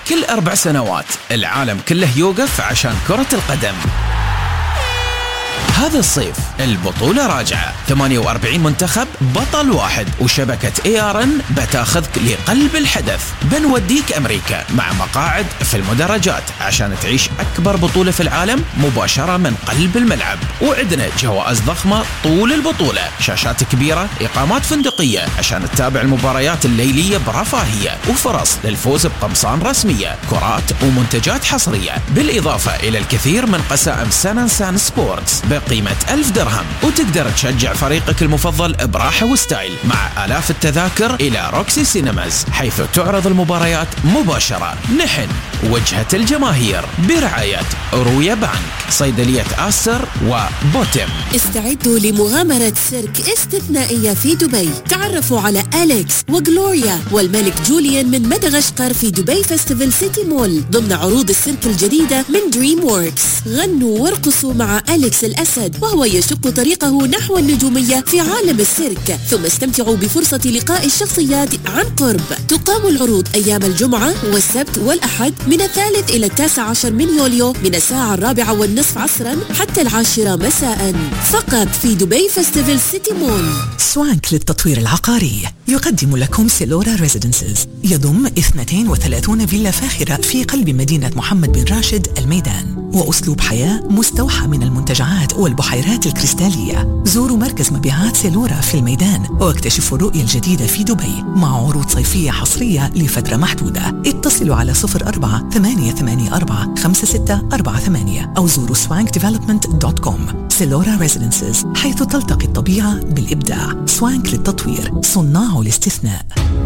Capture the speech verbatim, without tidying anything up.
كل أربع سنوات العالم كله يوقف عشان كرة القدم. هذا الصيف البطولة راجعة، ثمانية وأربعين منتخب بطل واحد، وشبكة اي ار ان بتاخذك لقلب الحدث. بنوديك أمريكا مع مقاعد في المدرجات عشان تعيش أكبر بطولة في العالم مباشرة من قلب الملعب، وعندنا جوائز ضخمة طول البطولة، شاشات كبيرة، إقامات فندقية عشان تتابع المباريات الليلية برفاهية، وفرص للفوز بقمصان رسمية، كرات ومنتجات حصرية، بالإضافة إلى الكثير من قسائم سان سان سبورتس بقيمة ألف درهم، وتقدر تشجع فريقك المفضل براحة وستايل مع آلاف التذاكر إلى روكسي سينماز، حيث تعرض المباريات مباشرة. نحن وجهة الجماهير برعاية رويا بانك، صيدلية آستر وبوتم. استعدوا لمغامرة سيرك استثنائية في دبي. تعرفوا على أليكس وغلوريا والملك جوليان من مدغشقر في دبي فيستيفال سيتي مول ضمن عروض السيرك الجديدة من دريم ووركس. غنوا وارقصوا مع أليكس الأسد وهو يشق طريقه نحو النجومية في عالم السيرك، ثم استمتعوا بفرصة لقاء الشخصيات عن قرب. تقام العروض أيام الجمعة والسبت والأحد من الثالث إلى التاسع عشر من يوليو من الساعة الرابعة والنصف عصرا حتى العاشرة مساء، فقط في دبي فيستيفال سيتي مول. سوانك للتطوير العقاري يقدم لكم سيلورا ريزيدنسز، يضم اثنتين وثلاثين فيلا فاخرة في قلب مدينة محمد بن راشد الميدان، وأسلوب حياة مستوحى من المنتجعات والبحيرات الكريستالية. زوروا مركز مبيعات سيلورا في الميدان واكتشفوا الرؤية الجديدة في دبي مع عروض صيفية حصرية لفترة محدودة. اتصلوا على صفر أربعة ثمانية ثمانية أربعة خمسة ستة أربعة ثمانية أو زوروا سوانك ديفلوبمنت دوت كوم. سيلورا ريزيدنسز، حيث تلتقي الطبيعة بالإبداع. سوانك للتطوير، صناع الاستثناء.